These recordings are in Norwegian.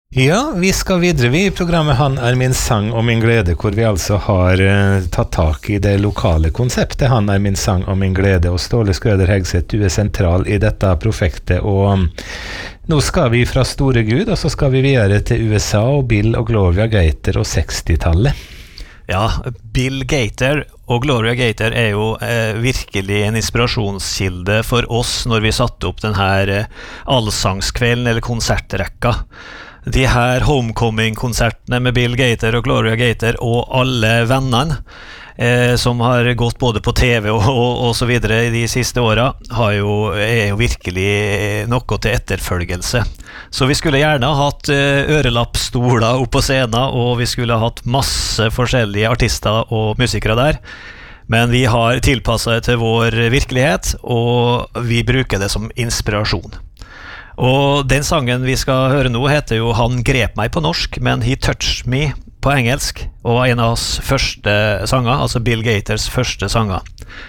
Ja, vi skal videre i programmet Han min sang og min glede, hvor vi altså har tatt tak i det lokale konseptet Han min sang og min glede, og Ståle Skrøder Hegseth, du sentral i dette prosjektet, og nå skal vi fra Store Gud, og så skal vi videre til USA og Bill og Gloria Gaynor og 60-tallet. Ja, Bill Gaynor og Gloria Gaynor jo virkelig en inspirasjonskilde for oss når vi satte opp den her allsangskvelden eller konsertrekka. De her homecoming-konsertene med Bill Gaynor og Gloria Gaynor og alle vennene som har gått både på TV og så videre i de siste årene jo virkelig noe til etterfølgelse. Så vi skulle gjerne ha hatt ørelappstoler opp på scenen, og vi skulle ha hatt masse forskjellige artister og musikere der. Men vi har tilpasset det til vår virkelighet, og vi bruker det som inspirasjon. Og den sangen vi skal høre nå heter jo Han grep meg på norsk, men He Touched Me på engelsk, og var en av hans første sanger, altså Bill Gaynors første sanger.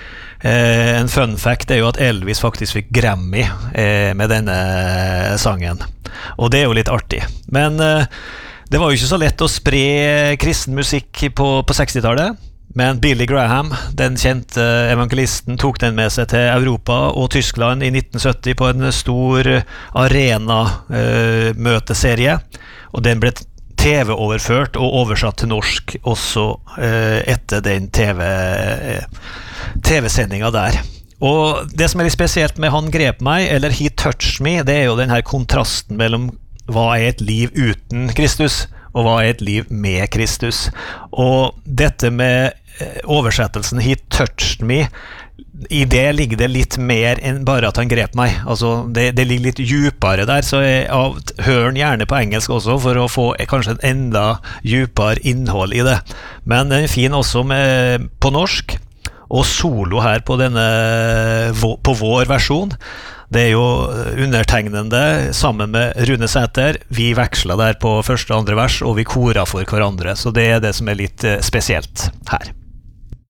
En fun fact jo at Elvis faktisk fikk Grammy med denne sangen, og det jo litt artig. Men det var jo ikke så lett å spre kristen musikk på 60-tallet, men Billy Graham, den kjente evangelisten, tok den med seg til Europa og Tyskland i 1970 på en stor arena-møteserie, og den ble TV-overført og oversatt til norsk også etter den TV-sendingen der. Og det som litt spesielt med Han grep meg, eller He Touched Me, det jo den her kontrasten mellom hva et liv uten Kristus, og hva et liv med Kristus. Og dette med oversettelsen He touched me, i det ligger det litt mer enn bare at han grep meg. Altså, det ligger litt djupere der, så hør den gjerne på engelsk også, for å få kanskje en enda djupere innhold i det. Men den fin også på norsk, og solo her på på vår versjon. Det jo undertegnende sammen med Rune Sæter. Vi veksla der på første og andre vers, og vi kora for hverandre, så det det som litt spesielt her.